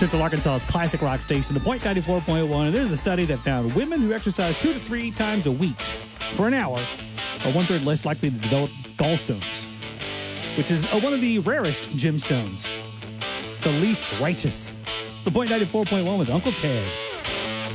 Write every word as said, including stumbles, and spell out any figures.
Central Arkansas's classic rock station, the Point ninety-four point one. And there's a study that found women who exercise two to three times a week for an hour are one-third less likely to develop gallstones, which is uh, one of the rarest gemstones, the least righteous. It's the Point ninety-four point one with Uncle Ted.